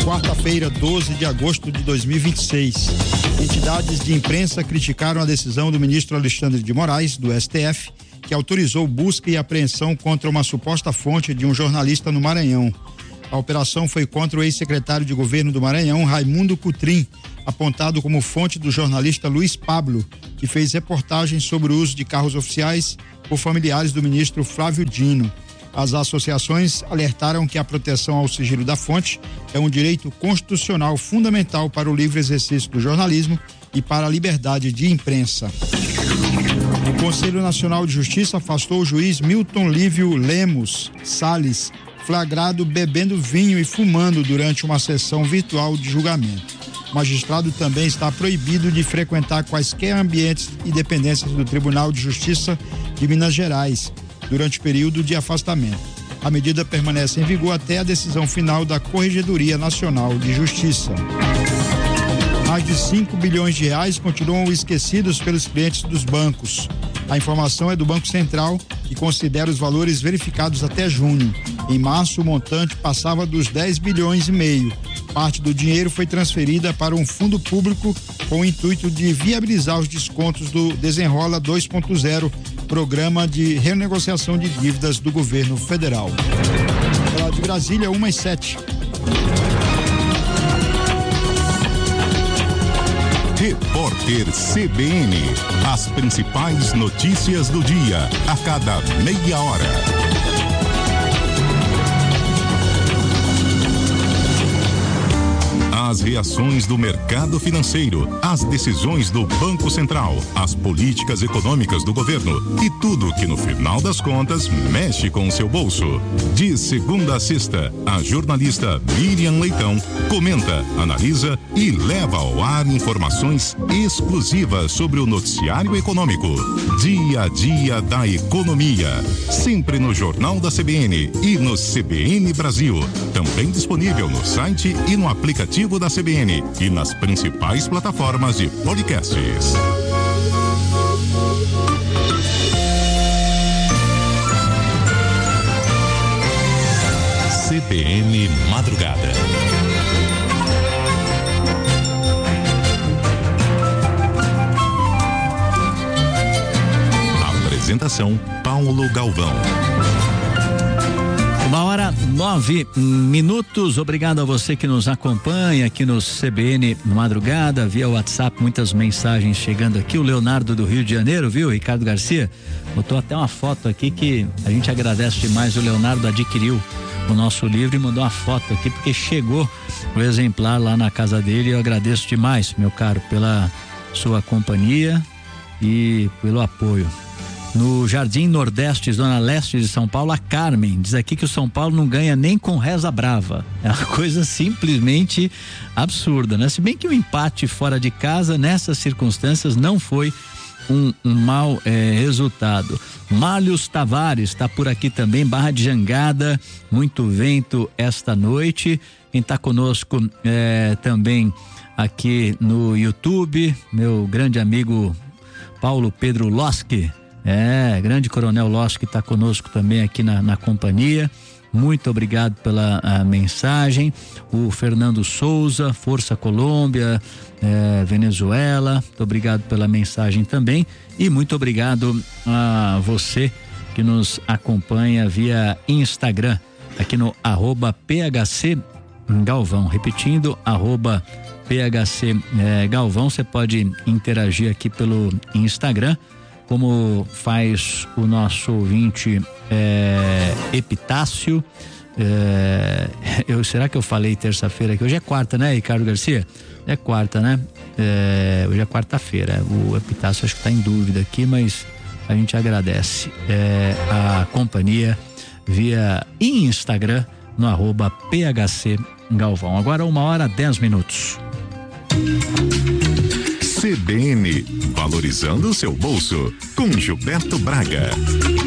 quarta-feira, 12 de agosto de 2026. Entidades de imprensa criticaram a decisão do ministro Alexandre de Moraes, do STF, que autorizou busca e apreensão contra uma suposta fonte de um jornalista no Maranhão. A operação foi contra o ex-secretário de governo do Maranhão, Raimundo Cutrim, apontado como fonte do jornalista Luiz Pablo, que fez reportagens sobre o uso de carros oficiais por familiares do ministro Flávio Dino. As associações alertaram que a proteção ao sigilo da fonte é um direito constitucional fundamental para o livre exercício do jornalismo e para a liberdade de imprensa. O Conselho Nacional de Justiça afastou o juiz Milton Lívio Lemos Salles, flagrado bebendo vinho e fumando durante uma sessão virtual de julgamento. O magistrado também está proibido de frequentar quaisquer ambientes e dependências do Tribunal de Justiça de Minas Gerais durante o período de afastamento. A medida permanece em vigor até a decisão final da Corregedoria Nacional de Justiça. Mais de 5 bilhões de reais continuam esquecidos pelos clientes dos bancos. A informação é do Banco Central, que considera os valores verificados até junho. Em março, o montante passava dos 10 bilhões e meio. Parte do dinheiro foi transferida para um fundo público com o intuito de viabilizar os descontos do Desenrola 2.0, programa de renegociação de dívidas do governo federal. Lá de Brasília, 1h07. Repórter CBN. As principais notícias do dia, a cada meia hora. As reações do mercado financeiro, as decisões do Banco Central, as políticas econômicas do governo e tudo que no final das contas mexe com o seu bolso. De segunda a sexta, a jornalista Miriam Leitão comenta, analisa e leva ao ar informações exclusivas sobre o noticiário econômico. Dia a dia da economia, sempre no Jornal da CBN e no CBN Brasil. Também disponível no site e no aplicativo da CBN e nas principais plataformas de podcasts. CBN Madrugada. Apresentação Paulo Galvão. 1h09. Obrigado a você que nos acompanha aqui no CBN Madrugada, via WhatsApp, muitas mensagens chegando aqui. O Leonardo do Rio de Janeiro, viu? Ricardo Garcia botou até uma foto aqui que a gente agradece demais. O Leonardo adquiriu o nosso livro e mandou uma foto aqui porque chegou o exemplar lá na casa dele. Eu agradeço demais, meu caro, pela sua companhia e pelo apoio. No Jardim Nordeste, Zona Leste de São Paulo, a Carmen diz aqui que o São Paulo não ganha nem com reza brava. É uma coisa simplesmente absurda, né? Se bem que o empate fora de casa, nessas circunstâncias, não foi um mau resultado. Málios Tavares está por aqui também, Barra de Jangada, muito vento esta noite. Quem está conosco também aqui no YouTube, meu grande amigo Paulo Pedro Loschi. Grande Coronel Loschi que está conosco também aqui na companhia. Muito obrigado pela mensagem. O Fernando Souza, Força Colômbia, Venezuela, muito obrigado pela mensagem também. E muito obrigado a você que nos acompanha via Instagram, aqui no @PHC Galvão. Repetindo, @PHC Galvão. Você pode interagir aqui pelo Instagram, como faz o nosso ouvinte Epitácio. Será que eu falei terça-feira aqui? Hoje é quarta, né, Ricardo Garcia? É quarta, né? Hoje é quarta-feira. O Epitácio acho que está em dúvida aqui, mas a gente agradece a companhia via Instagram no @PHC Galvão. Agora 1h10. CBN, valorizando o seu bolso, com Gilberto Braga.